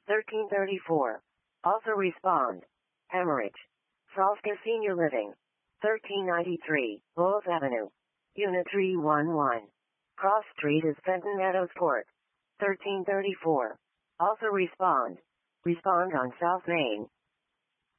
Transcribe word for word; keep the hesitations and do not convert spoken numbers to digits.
thirteen thirty-four. Also respond. Hemorrhage. Salska Senior Living. thirteen ninety-three, Bowles Avenue. Unit three one one. Cross Street is Fenton Meadows Court. thirteen thirty-four. Also respond. Respond on South Main.